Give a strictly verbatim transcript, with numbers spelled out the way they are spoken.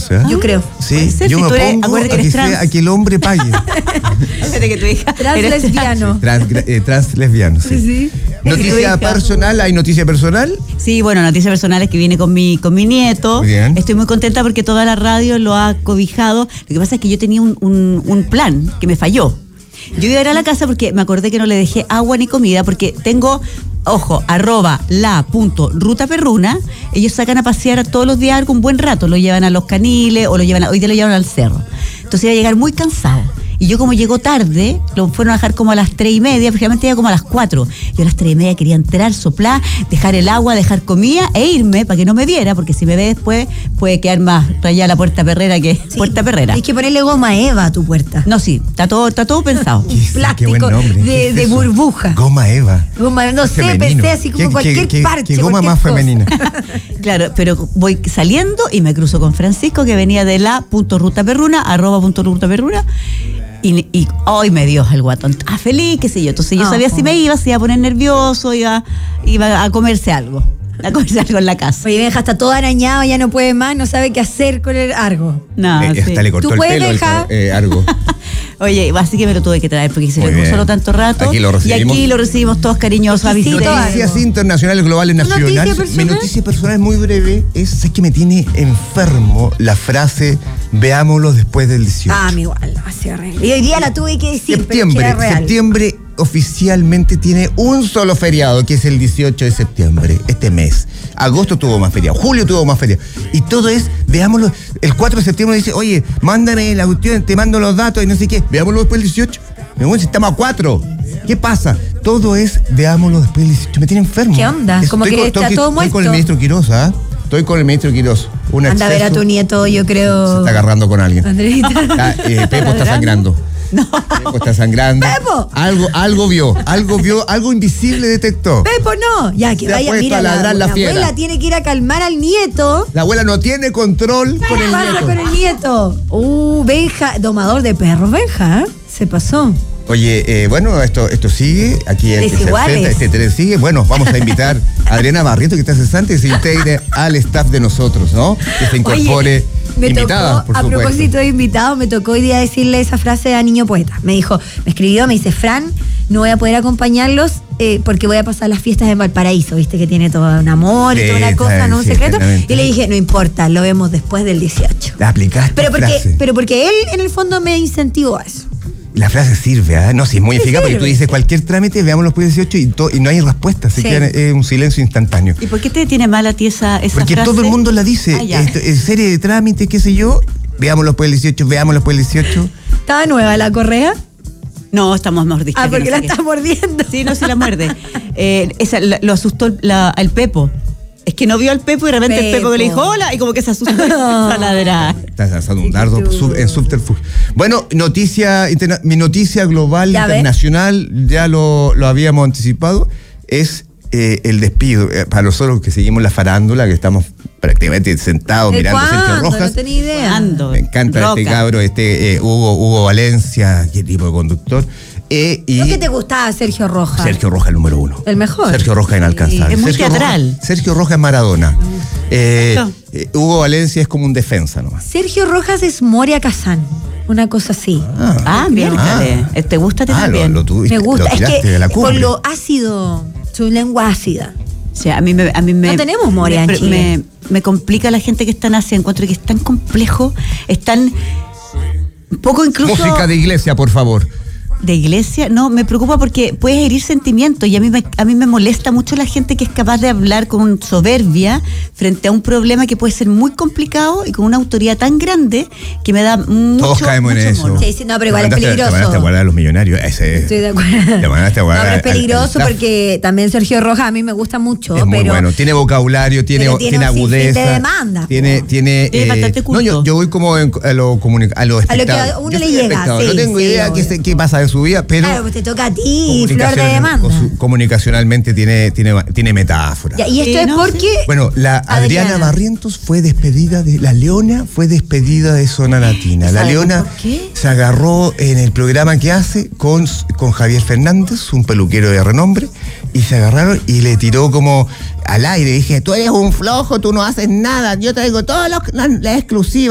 entonces. ¿eh? Yo creo. Sí, ser, yo si me tú eres- opongo acuérdate a que que, eres trans. sea, a que el hombre pague. Fíjate que tu hija Trans eres lesbiano. Trans, eh, trans lesbiano, sí. Sí. Noticia personal, ¿hay noticia personal? Sí, bueno, noticias personales que viene con mi con mi nieto. Muy bien. Estoy muy contenta porque toda la radio lo ha cobijado. Lo que pasa es que yo tenía un, un, un plan que me falló. Yo iba a ir a la casa porque me acordé que no le dejé agua ni comida porque tengo, ojo, arroba la punto ruta perruna. Ellos sacan a pasear todos los días algo un buen rato. Lo llevan a los caniles o lo llevan, a, hoy día lo llevan al cerro. Entonces iba a llegar muy cansada. Y yo como llegó tarde, lo fueron a dejar como a las tres y media, finalmente llega como a las cuatro. Yo a las tres y media quería entrar, soplar, dejar el agua, dejar comida e irme para que no me viera, porque si me ve después puede quedar más rayada la puerta perrera que Sí. puerta perrera. Hay que ponerle goma Eva a tu puerta. No, sí, está todo, está todo pensado. ¿Qué es- Plástico qué buen nombre. de, ¿Qué es de eso? burbuja. Goma Eva. Goma, no sé, Femenino. pensé así como ¿Qué- cualquier qué- qué- parche. qué goma cualquier más cosa. femenina? Claro, pero voy saliendo y me cruzo con Francisco, que venía de la punto ruta perruna, arroba punto ruta perruna, y, y hoy me dio el guatón, ah, feliz, qué sé yo. Entonces yo Ah, sabía si oh. me iba, se iba a poner nervioso, iba, iba a comerse algo, a comerse algo en la casa. Oye, Benja está todo arañado, ya no puede más, no sabe qué hacer con el argo. No, Eh, sí. hasta le cortó ¿Tú el puedes pelo el dejar? car- eh, Argo. Oye, así que me lo tuve que traer porque se Muy le puso bien. solo tanto rato. Aquí lo y recibimos. aquí lo recibimos todos cariñosos a Exquisito visitar. algo. Noticias internacionales, globales, ¿Tu noticia nacionales. Mi personal? noticia personal es muy breve. Es, es que me tiene enfermo la frase veámoslo después del dieciocho. Ah, mi igual, así horrible. Y hoy día la tuve que decir, septiembre, pero es que era real. septiembre oficialmente tiene un solo feriado, que es el dieciocho de septiembre, este mes. Agosto tuvo más feriado, julio tuvo más feriado. Y todo es, veámoslo, el cuatro de septiembre dice, oye, mándame la cuestión, te mando los datos y no sé qué, veámoslo después del dieciocho. Me voy, si estamos a cuatro. ¿Qué pasa? Todo es, veámoslo después del dieciocho. Me tiene enfermo. ¿Qué onda? Como que está todo Estoy muerto. con el ministro Quiroz, ¿ah? Estoy con el ministro Quiroz. Un Anda a ver a exceso. tu nieto, yo Se creo. está agarrando con alguien. Andreita. Está, eh, Pepo está sangrando. No. Pepo está sangrando. ¡Pepo! Algo, algo vio, algo vio, algo invisible detectó. Pepo, no. Ya, que Se ha vaya, puesto mira, a ladrar la la fiera. abuela tiene que ir a calmar al nieto. La abuela no tiene control con ¿Qué el pasa nieto. con el nieto? Uh, Benja, domador de perros, Benja, ¿eh? Se pasó. Oye, eh, bueno, esto, esto sigue. Aquí el Desiguales. este tren sigue. Bueno, vamos a invitar a Adriana Barrientos, que está cesante, que se integre al staff de nosotros, ¿no? Que se incorpore. Oye, me invitada, tocó, por a supuesto. propósito de invitado, me tocó hoy día decirle esa frase a Niño Poeta. Me dijo, me escribió, me dice, Fran, no voy a poder acompañarlos eh, porque voy a pasar las fiestas en Valparaíso, viste que tiene todo un amor y Sí, toda una cosa, está- no un sí, secreto. exactamente. Y le dije, no importa, lo vemos después del dieciocho. La aplicaste. Pero porque, frase. pero porque él en el fondo me incentivó a eso. La frase sirve, ¿ah? No, sí, es muy Sí, eficaz porque sirve. tú dices cualquier trámite, veamos los dieciocho y, to- y no hay respuesta. Se Sí. queda es un silencio instantáneo. ¿Y por qué te tiene mal a ti esa, esa Porque frase? todo el mundo la dice. Ah, ya. Esto, en serie de trámites, qué sé yo. Veámoslo después del dieciocho, veámoslo después del dieciocho. ¿Estaba nueva la correa? No, estamos mordiscas. Ah, que porque no la sé qué. está mordiendo. Sí, no se la muerde. Eh, esa, la- lo asustó el- la- al Pepo. Es que no vio al Pepo y de repente el Pepo Pepo. que le dijo hola y como que se asustó y empezó a ladrar. Estás lanzando un dardo sub- en subterfugio. Bueno, noticia interna- mi noticia global Ya, a ver. internacional, ya lo, lo habíamos anticipado, es eh, el despido. Eh, para nosotros que seguimos la farándula, que estamos prácticamente sentados ¿De mirando a Sergio cuándo? Rojas. No tenía idea. ¿Cuándo? Me encanta Roca. este cabro, este eh, Hugo, Hugo Valencia, qué tipo de conductor. Eh, y ¿Por qué te gustaba Sergio Rojas? Sergio Rojas, el número uno. El mejor. Sergio Rojas inalcanzable. es muy Sergio teatral. Rojas- Sergio Rojas es Maradona. Eh, Exacto. eh, Hugo Valencia es como un defensa nomás. Sergio Rojas es Moria Kazán. Una cosa así. Ah, bien, dale. ¿Te gusta a ti Ah, lo, también? lo tuviste, Me gusta. lo Es tiraste que de la por cumbre. lo ácido, su lengua ácida. O sea, a mí me, a mí me No tenemos Moria me, en Chile. Me, me complica la gente que están así. Encuentro que es tan complejo, es tan un poco incluso Música de iglesia, por favor. de iglesia. No, me preocupa porque puedes herir sentimientos y a mí me, a mí me molesta mucho la gente que es capaz de hablar con soberbia frente a un problema que puede ser muy complicado y con una autoridad tan grande que me da mucho Todos caemos en mucho eso. mono. Sí, sí, no, pero igual Te es mandaste- peligroso. Te mandaste a guardar a los millonarios. Ese es. Estoy de acuerdo. Te mandaste a No, guardar pero es al- al peligroso staff. porque también Sergio Rojas a mí me gusta mucho, Es muy pero bueno, tiene vocabulario, tiene, pero tiene tiene un sinfín agudeza. de demandas, tiene, po. tiene, Tiene bastante culto. No, yo, yo voy como en- a lo comunica, a lo A lo que espectador. a uno Yo le soy llega, espectador, sí, no tengo sí, idea qué, obvio. se- qué pasa de su vida, pero claro, pues te toca a ti, flor de comunicacional- demanda. o su- comunicacionalmente tiene, tiene, tiene metáfora. Ya, y esto Sí, es no, porque Bueno, la Adriana, Adriana. Barrientos fue despedida de. La Leona fue despedida de Zona Latina. La ¿Sabemos Leona por qué? se agarró en el programa que hace con, con Javier Fernández, un peluquero de renombre, y se agarraron y le tiró como al aire. Dije, tú eres un flojo, tú no haces nada, yo traigo todas las las exclusivas.